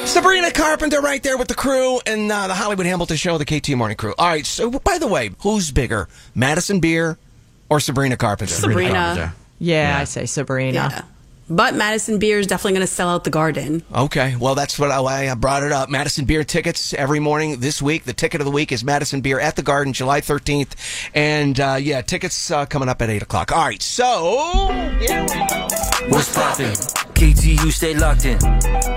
Sabrina Carpenter right there with the crew and the Hollywood Hamilton Show, the KT Morning Crew. All right, so by the way, who's bigger, Madison Beer or Sabrina Carpenter? Sabrina. Yeah, I say Sabrina. Yeah. But Madison Beer is definitely going to sell out the Garden. Okay, well, that's why I brought it up. Madison Beer tickets every morning this week. The ticket of the week is Madison Beer at the Garden, July 13th. And, tickets coming up at 8 o'clock. All right, so here we go. What's poppin'? KTU, stay locked in.